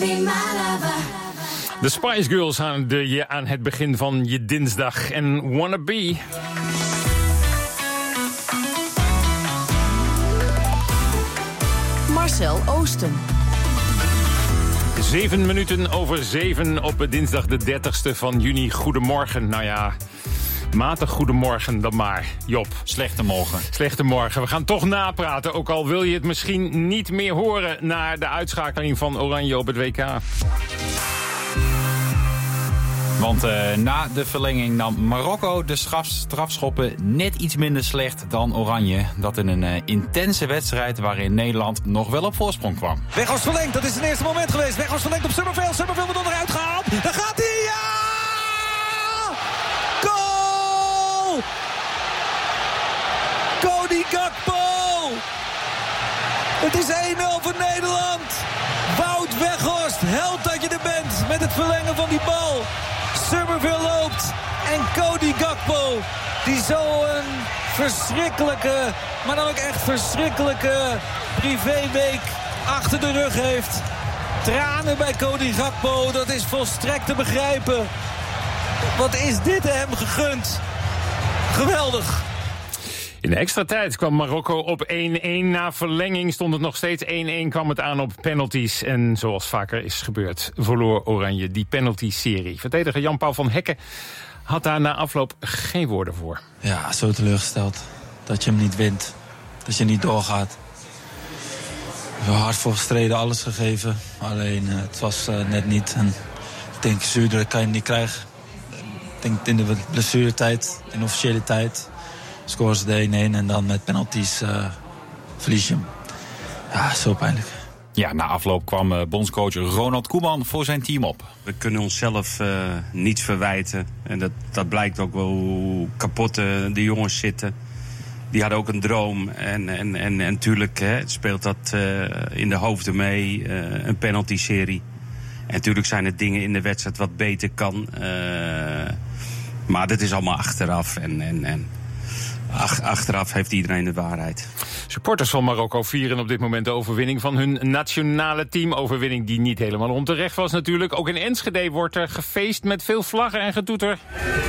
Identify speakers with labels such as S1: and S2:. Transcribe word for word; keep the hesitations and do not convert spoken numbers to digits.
S1: De Spice Girls aan, de, je, aan het begin van je dinsdag. En Wanna Be.
S2: Marcel Oosten.
S1: Zeven minuten over zeven op dinsdag de dertigste van juni. Goedemorgen. Nou ja, matig goedemorgen dan maar. Job.
S3: Slechte morgen.
S1: Slechte morgen. We gaan toch napraten, ook al wil je het misschien niet meer horen na de uitschakeling van Oranje op het W K.
S3: Want uh, na de verlenging nam Marokko de straf, strafschoppen net iets minder slecht dan Oranje. Dat in een uh, intense wedstrijd waarin Nederland nog wel op voorsprong kwam.
S4: Weghorst verlengd, dat is het eerste moment geweest. Weghorst verlengd op Summerveld. Summerveld wordt onderuit gehaald. Daar gaat hij, ja! Goal! Cody Gakpo! Het is één nul voor Nederland. Wout Weghorst, held dat je er bent met het verlengen van die bal. Summerville loopt en Cody Gakpo, die zo'n verschrikkelijke, maar dan ook echt verschrikkelijke privéweek achter de rug heeft. Tranen bij Cody Gakpo, dat is volstrekt te begrijpen. Wat is dit hem gegund? Geweldig.
S1: In de extra tijd kwam Marokko op één-één. Na verlenging stond het nog steeds één-één, kwam het aan op penalties. En zoals vaker is gebeurd, verloor Oranje die penalty-serie. Verdediger Jan-Paul van Hekken had daar na afloop geen woorden voor.
S5: Ja, zo teleurgesteld dat je hem niet wint. Dat je niet doorgaat. We hebben hard voor gestreden, alles gegeven. Alleen uh, het was uh, net niet. En ik denk, zuurder kan je hem niet krijgen. Ik denk in de blessuretijd, in de officiële tijd, scoren ze de één-één en dan met penalties uh, verlies je hem. Ja, zo pijnlijk.
S3: Ja, na afloop kwam uh, bondscoach Ronald Koeman voor zijn team op.
S6: We kunnen onszelf uh, niets verwijten. En dat, dat blijkt ook wel hoe kapot uh, de jongens zitten. Die hadden ook een droom. En, en, en, en natuurlijk hè, speelt dat uh, in de hoofden mee, uh, een penalty-serie. En natuurlijk zijn er dingen in de wedstrijd wat beter kan. Uh, maar dat is allemaal achteraf. En... en, en Ach, achteraf heeft iedereen de waarheid.
S1: Supporters van Marokko vieren op dit moment de overwinning van hun nationale team. Overwinning die niet helemaal onterecht was natuurlijk. Ook in Enschede wordt er gefeest met veel vlaggen en getoeter.